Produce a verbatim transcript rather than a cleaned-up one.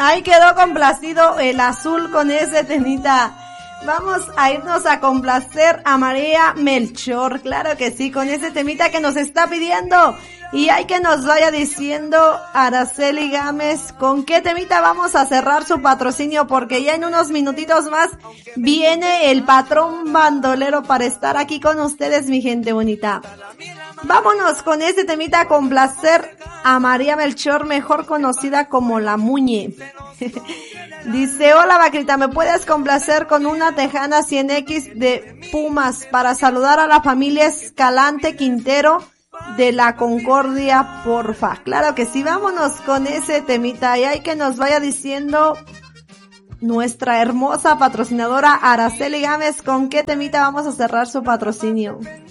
Ahí quedó complacido el azul con ese temita. Vamos a irnos a complacer a María Melchor, claro que sí, con ese temita que nos está pidiendo. Y hay que nos vaya diciendo Araceli Gámez con qué temita vamos a cerrar su patrocinio, porque ya en unos minutitos más viene el patrón bandolero para estar aquí con ustedes, mi gente bonita. Vámonos con este temita a complacer a María Melchor, mejor conocida como La Muñe. Dice, hola Vaquita, ¿me puedes complacer con una Tejana cien equis de Pumas para saludar a la familia Escalante Quintero de la Concordia, porfa? Claro que sí, vámonos con ese temita y hay que nos vaya diciendo nuestra hermosa patrocinadora Araceli Gámez con qué temita vamos a cerrar su patrocinio.